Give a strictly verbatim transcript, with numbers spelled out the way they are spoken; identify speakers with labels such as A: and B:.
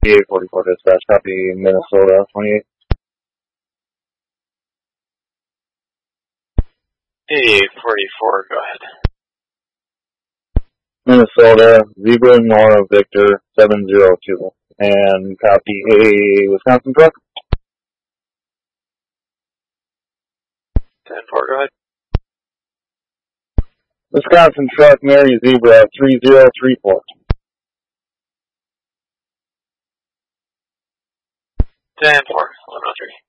A: eight forty-four dispatch, copy Minnesota twenty-eight.
B: eight forty-four, go ahead.
A: Minnesota, Zebra Nora Victor seven zero two. And copy a Wisconsin truck.
B: ten four, go ahead.
A: Wisconsin truck, Mary Zebra three zero three four.
B: ten four, eleven oh three.